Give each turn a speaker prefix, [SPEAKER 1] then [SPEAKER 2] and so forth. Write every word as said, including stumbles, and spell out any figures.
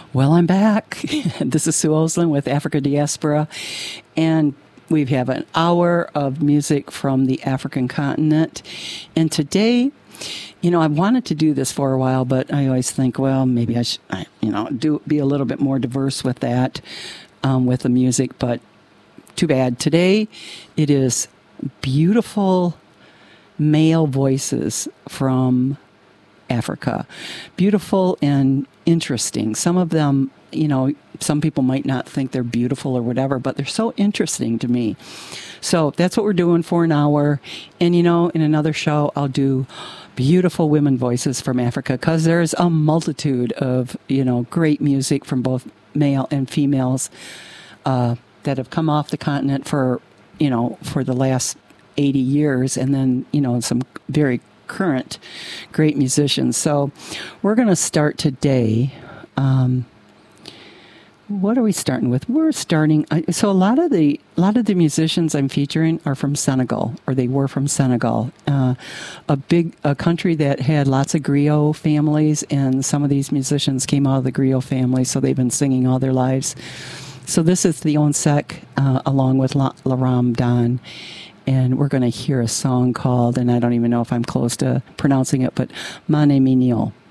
[SPEAKER 1] Well, I'm back. This is Sue Oslin with Africa Diaspora, and we have an hour of music from the African continent. And today, you know, I wanted to do this for a while, but I always think, well, maybe I should, you know, do be a little bit more diverse with that, um, with the music. But too bad. Today, it is beautiful male voices from Africa. Beautiful and interesting. Some of them, you know, some people might not think they're beautiful or whatever, but they're so interesting to me. So that's what we're doing for an hour. And, you know, in another show, I'll do beautiful women voices from Africa, because there's a multitude of, you know, great music from both male and females uh, that have come off the continent for, you know, for the last eighty years. And then, you know, some very current great musicians. So we're going to start today. Um, what are we starting with? We're starting. So a lot of the a lot of the musicians I'm featuring are from Senegal, or they were from Senegal, uh, a big a country that had lots of griot families, and some of these musicians came out of the griot family, so they've been singing all their lives. So this is the Onsek, uh, along with La, La Ramdan. And we're going to hear a song called, and I don't even know if I'm close to pronouncing it, but Mane Mignon.